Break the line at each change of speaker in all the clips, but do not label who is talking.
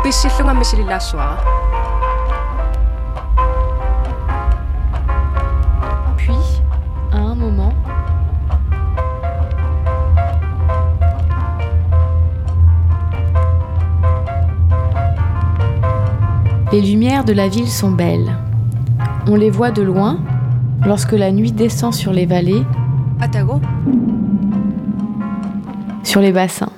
qissillungammi sililaassuara.
Puis, à un moment, les lumières de la ville sont belles. On les voit de loin lorsque la nuit descend sur les vallées,
Atago.
sur les bassins.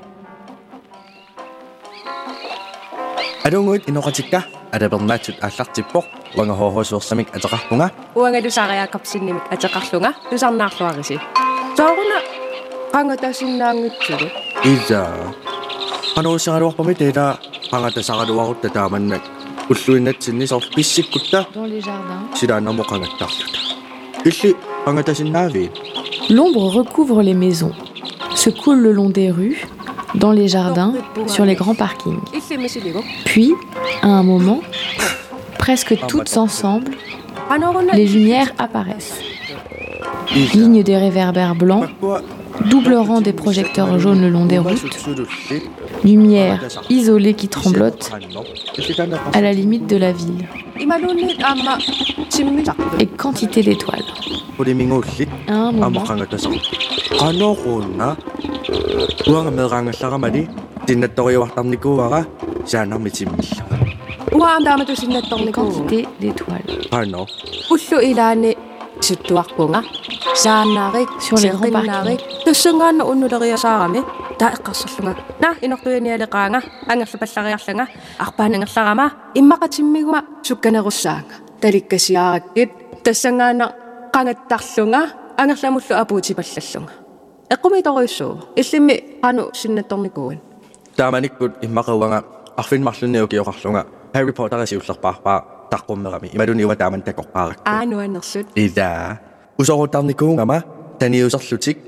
Adunguit inuqatikka adapernaatut аллартиппоq уангахоорусуерсамик атеқарпунга
Uangalusariaqapsinnimik ateqarlunga tusarnaarluarisi. Sooruna qangatasinnaaangitsulu.
ида ануусагалуарпами таа qangatasaqaluarutta тааманнак уллуиннатсинни соор писсиккутта
Dans les jardins,
силааннаму qangattaарлута илли qangatasиннаави
l'ombre recouvre les maisons, se coule le long des rues, dans les jardins, sur les grands parkings.
Illimisiligu.
Puis, à un moment, presque toutes ensemble,
Anoruna
les lumières apparaissent.
ида
Ligne des réverbères blancs, double rang des projecteurs jaunes le long des routes, lumière isolée qui tremblote à la limite de la ville,
imalunni aamma simmisaq.
et quantité d'étoiles.
пулимингуулли
À un moment,
амақангатасақ qanoquunna уангамеэраангалларамали тиннатториуартарникууара саанарми тиммиллага
Uaamtaama tusinnattorniku.
quantité d'étoiles.
qano
Ullu ilaani suttuarpunga saannaarik
Sur les grands
seqinaarik tussungaanna unnuleriasaarami taeqqarserlunga na inortuinialeqaanga angerlupallariarlanga arpaanangerlarama immaqatimmiguma sukkanerussaanga talikkasiarakkit tassangaana qangattarlunga angerlamullu apuutipallallunga eqqumitoriussuu illimmi qanu sinnattornikuun
тааманиккут иммақауанга арфинмарлунниукиоқарлунга Harry Potter-isi уллерпаарпаа таққуммерами ималуниуа тааман такорпаарак
aanuanersut
ида усорутарникуунгама таниусерлутик